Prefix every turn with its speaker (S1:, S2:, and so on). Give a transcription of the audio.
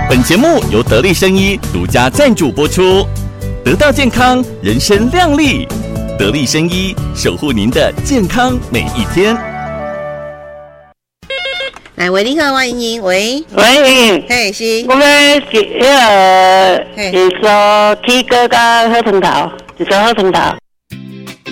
S1: 本节目由得力生医独家赞助播出，得到健康，人生亮丽。得力生医，守护您的健康每一天。
S2: 来，喂，你好，我莹莹，喂，嘿，是，
S3: 我们是说T 哥跟贺成桃，就说贺成桃。